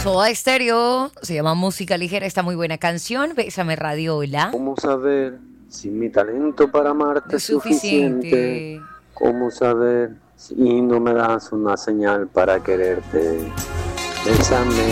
Soda Stereo, se llama Música Ligera, esta muy buena canción. Bésame Radiola. ¿Cómo saber si mi talento para amarte es suficiente? ¿Cómo saber si no me das una señal para quererte? Bésame